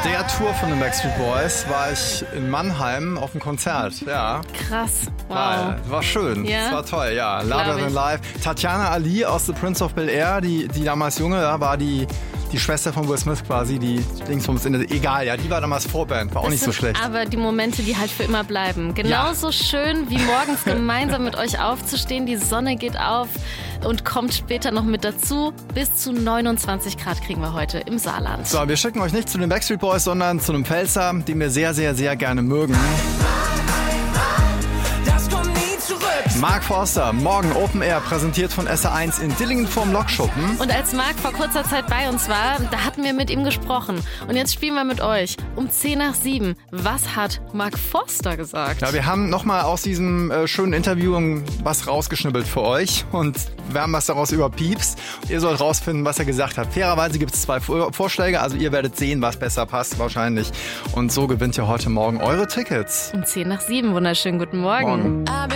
der Tour von den Backstreet Boys war ich in Mannheim auf dem Konzert. Ja. Krass. Wow. War schön. Ja? Es war toll, ja. Louder Than Life. Tatjana Ali aus The Prince of Bel-Air, die damals junge, war die Schwester von Will Smith quasi, die Dingsbums. Egal, ja, die war damals Vorband, war auch nicht so schlecht. Aber die Momente, die halt für immer bleiben. Genauso schön wie morgens gemeinsam mit euch aufzustehen. Die Sonne geht auf und kommt später noch mit dazu. Bis zu 29 Grad kriegen wir heute im Saarland. So, wir schicken euch nicht zu den Backstreet Boys, sondern zu einem Pfälzer, den wir sehr, sehr, sehr gerne mögen. Mark Forster, morgen Open Air, präsentiert von SR1 in Dillingen vorm Lokschuppen. Und als Mark vor kurzer Zeit bei uns war, da hatten wir mit ihm gesprochen. Und jetzt spielen wir mit euch um 6:10. Was hat Mark Forster gesagt? Ja, wir haben nochmal aus diesem schönen Interview was rausgeschnibbelt für euch und wir haben was daraus überpiepst. Ihr sollt rausfinden, was er gesagt hat. Fairerweise gibt es 2 Vorschläge, also ihr werdet sehen, was besser passt wahrscheinlich. Und so gewinnt ihr heute Morgen eure Tickets. Um 6:10. Wunderschönen guten Morgen.